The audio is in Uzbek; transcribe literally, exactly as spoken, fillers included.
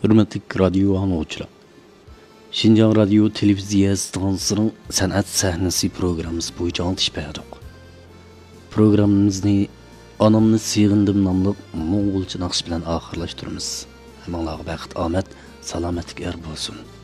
Hürmetli radyo anlıqçılar. Şinjan Radyo Televiziya stansiyasının san'at sahnesi programımız boyunca anlatış berdik. Programımızı Anamni Sığındım namlı Moğolca naqsh bilan oxirlashtiramiz. Hammalarga baxt, omad, salomatlik er bo'lsin.